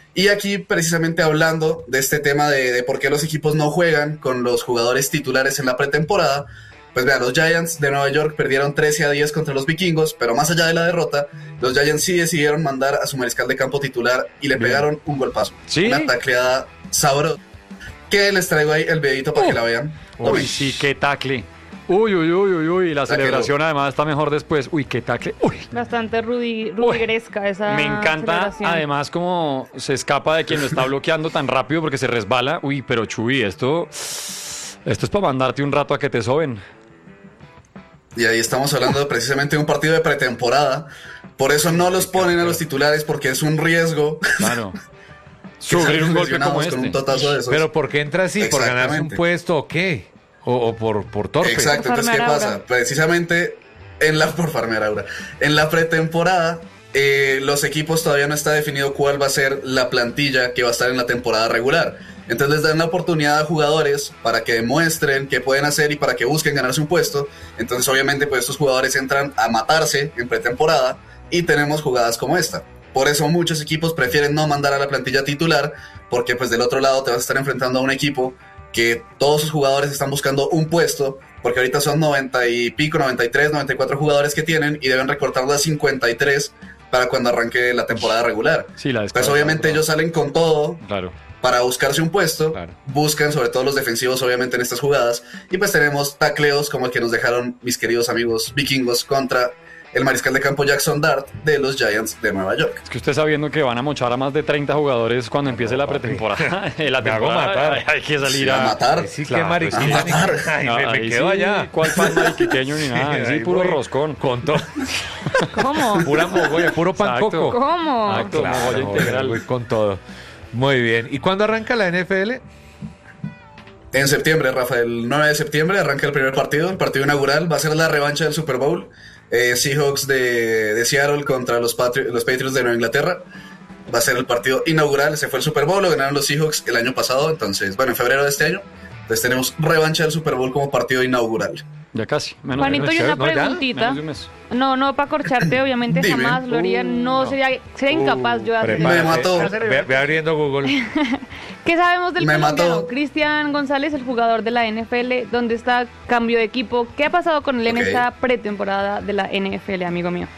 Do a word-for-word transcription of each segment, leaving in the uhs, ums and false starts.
Y aquí precisamente hablando de este tema de, de por qué los equipos no juegan con los jugadores titulares en la pretemporada, pues vean, los Giants de Nueva York perdieron trece a diez contra los Vikingos, pero más allá de la derrota, los Giants sí decidieron mandar a su mariscal de campo titular y le Bien. pegaron un golpazo. ¿Sí? Una tacleada sabrosa. Que les traigo ahí el videito para uh. que la vean. Uy, Uy, sí, qué tacle. Uy, uy, uy, uy, uy, la Taquero. Celebración además está mejor después. Uy, qué tacle. Uy. Bastante rudi, rudigresca esa Me encanta además como se escapa de quien lo está bloqueando tan rápido porque se resbala. Uy, pero Chuy, esto, esto es para mandarte un rato a que te soben. Y ahí estamos hablando de precisamente de un partido de pretemporada. Por eso no los ponen a los titulares porque es un riesgo. Claro. Sufrir un golpe como este. Un totazo de esos. Pero ¿por qué entra así? ¿Por ganarse un puesto o qué? O, o por, por torpe. Exacto, entonces ¿qué pasa? Precisamente en la por farmear aura. En la pretemporada, eh, los equipos todavía no está definido cuál va a ser la plantilla que va a estar en la temporada regular. Entonces les dan la oportunidad a jugadores para que demuestren qué pueden hacer y para que busquen ganarse un puesto. Entonces obviamente pues estos jugadores entran a matarse en pretemporada y tenemos jugadas como esta. Por eso muchos equipos prefieren no mandar a la plantilla titular, porque pues del otro lado te vas a estar enfrentando a un equipo que todos sus jugadores están buscando un puesto, porque ahorita son noventa y pico, noventa y tres, noventa y cuatro jugadores que tienen y deben recortarlo a cincuenta y tres para cuando arranque la temporada regular. Sí, la pues obviamente ellos salen con todo claro. para buscarse un puesto, claro. buscan sobre todo los defensivos obviamente en estas jugadas, y pues tenemos tacleos como el que nos dejaron mis queridos amigos vikingos contra el mariscal de campo Jackson Dart de los Giants de Nueva York. Es que usted sabiendo que van a mochar a más de treinta jugadores cuando empiece no, la pretemporada. la me hago matar. Hay, hay que salir sí, a, a matar. Sí, claro, que mariqueño. A matar. Ay, me, me ahí quedo sí, allá. ¿Cuál pan mariqueño ni nada? Sí, puro voy. roscón. Con todo. ¿Cómo? Pura mogolla, puro pan Exacto. coco. ¿Cómo? Exacto, claro, mogolla integral. Voy con todo. Muy bien. ¿Y cuándo arranca la N F L? En septiembre, Rafael. El nueve de septiembre arranca el primer partido. El partido inaugural va a ser la revancha del Super Bowl. Eh, Seahawks de, de Seattle contra los, Patri- los Patriots de Nueva Inglaterra. Va a ser el partido inaugural. Ese fue el Super Bowl, lo ganaron los Seahawks el año pasado. Entonces, bueno, en febrero de este año. Entonces tenemos revancha del Super Bowl como partido inaugural. Ya casi. Menos Juanito, y una no, preguntita. No, no, para corcharte, obviamente Dime. jamás lo haría. No, uh, sería, sería incapaz uh, yo de hacerlo. Me mató. Ve, ve abriendo Google. ¿Qué sabemos del Me colombiano? mató. Cristian González, el jugador de la N F L, ¿dónde está? Cambio de equipo. ¿Qué ha pasado con él okay. en esta pretemporada de la N F L, amigo mío?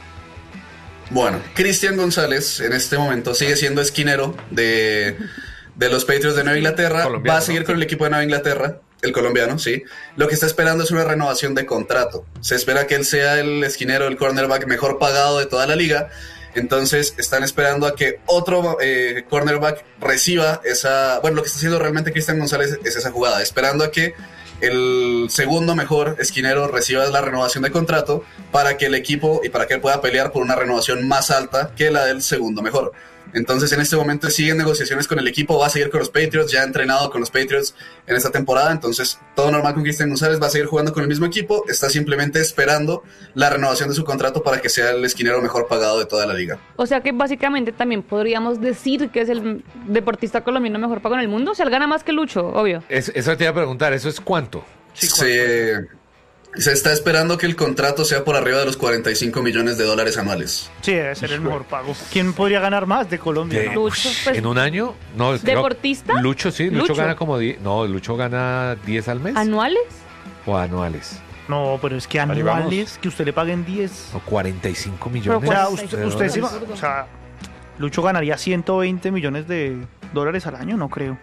Bueno, Cristian González en este momento sigue siendo esquinero de, de los Patriots de Nueva Inglaterra. Va a seguir ¿no? con el equipo de Nueva Inglaterra. El colombiano, sí. Lo que está esperando es una renovación de contrato. Se espera que él sea el esquinero, el cornerback mejor pagado de toda la liga. Entonces están esperando a que otro eh, cornerback reciba esa... Bueno, lo que está haciendo realmente Cristian González es esa jugada. Esperando a que el segundo mejor esquinero reciba la renovación de contrato para que el equipo y para que él pueda pelear por una renovación más alta que la del segundo mejor. Entonces en este momento siguen negociaciones con el equipo, va a seguir con los Patriots, ya ha entrenado con los Patriots en esta temporada, entonces todo normal con Cristian González, va a seguir jugando con el mismo equipo, está simplemente esperando la renovación de su contrato para que sea el esquinero mejor pagado de toda la liga. O sea que básicamente también podríamos decir que es el deportista colombiano mejor pagado en el mundo, o sea, él gana más que Lucho, obvio. Es, eso te iba a preguntar, ¿eso es cuánto? Sí, ¿cuánto? Se está esperando que el contrato sea por arriba de los cuarenta y cinco millones de dólares anuales. Sí, debe ser el mejor pago. ¿Quién podría ganar más de Colombia? De, ¿no? Lucho, pues, ¿En un año? No, ¿deportista? Creo, Lucho, sí. Lucho, Lucho gana como diez. No, Lucho gana diez al mes. ¿Anuales? ¿O anuales? No, pero es que anuales, que usted le paguen diez. O cuarenta y cinco millones. O sea, usted, usted sí, o sea, Lucho ganaría ciento veinte millones de dólares al año, no creo.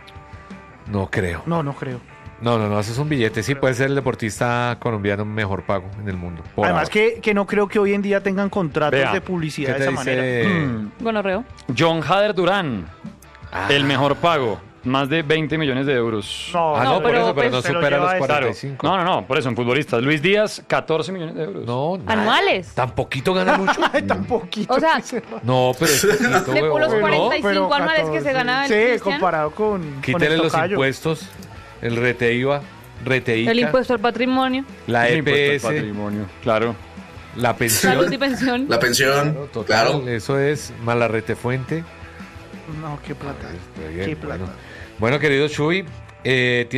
No creo. No, no creo. No, no, no, eso es un billete. Sí, puede ser el deportista colombiano mejor pago en el mundo. Además que, que no creo que hoy en día tengan contratos Vea, de publicidad de esa dice... manera. Mm. Bueno, Reo. John Hader Durán, ah. el mejor pago. Más de veinte millones de euros. No, ah, no, no por pero, eso, pero pues, no supera los cuarenta y cinco. No, no, no, por eso en futbolistas. Luis Díaz, catorce millones de euros. No, ¿anuales? ¿Tan poquito gana Lucho? Tan poquito. O sea, no, pero es poquito, de por los cuarenta y cinco no, anuales que se gana el Sí, Cristian. comparado con Quítele con los impuestos, el rete I V A, rete I C A. El impuesto al patrimonio. La el E P S. Al patrimonio, claro. La pensión. Salud y pensión. La pensión, claro. Total, claro. Eso es más la rete fuente. No, qué plata. Bien, qué plata. Bueno, bueno querido Chuy, eh,